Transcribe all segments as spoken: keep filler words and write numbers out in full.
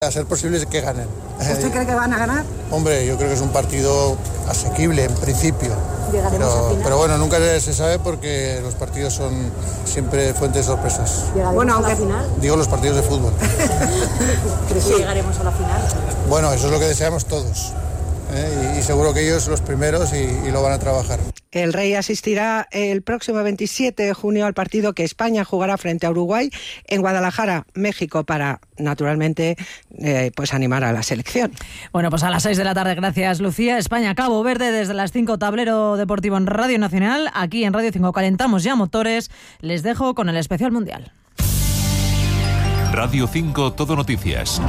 A ser posible es que ganen. ¿Usted cree que van a ganar? Hombre, yo creo que es un partido asequible en principio. Llegaremos pero, al final. Pero bueno, nunca se sabe porque los partidos son siempre fuentes de sorpresas. ¿Llegaremos bueno, a la final? Digo los partidos de fútbol. ¿Crees que llegaremos a la final? Bueno, eso es lo que deseamos todos. ¿eh? Y, y seguro que ellos los primeros y, y lo van a trabajar. El Rey asistirá el próximo veintisiete de junio al partido que España jugará frente a Uruguay en Guadalajara, México, para, naturalmente, eh, pues animar a la selección. Bueno, pues a las seis de la tarde, gracias Lucía. España-Cabo Verde desde las cinco, Tablero Deportivo en Radio Nacional. Aquí en Radio cinco calentamos ya motores. Les dejo con el especial mundial. Radio cinco, Todo Noticias.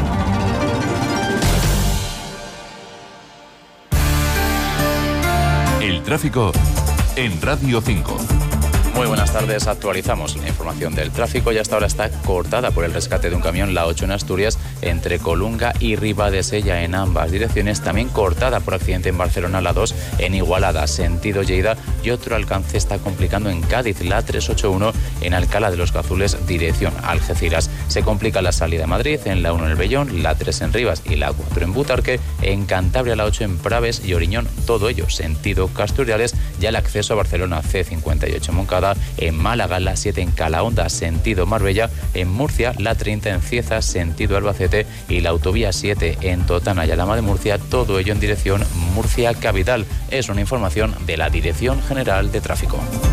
El tráfico en Radio cinco. Muy buenas tardes, actualizamos la información del tráfico y hasta ahora está cortada por el rescate de un camión, la ocho en Asturias, entre Colunga y Ribadesella en ambas direcciones, también cortada por accidente en Barcelona, la dos en Igualada, sentido Lleida, y otro alcance está complicando en Cádiz, la trescientos ochenta y uno en Alcalá de los Gazules, dirección Algeciras. Se complica la salida a Madrid, en la uno en El Vellón, la tres en Rivas y la cuatro en Butarque, en Cantabria la ocho en Praves y Oriñón, todo ello sentido Casturiales, ya el acceso a Barcelona C cincuenta y ocho en Moncada, en Málaga la siete en Calahonda, sentido Marbella, en Murcia la treinta en Cieza, sentido Albacete, y la autovía siete en Totana y Alhama de Murcia, todo ello en dirección Murcia Capital. Es una información de la Dirección General de Tráfico.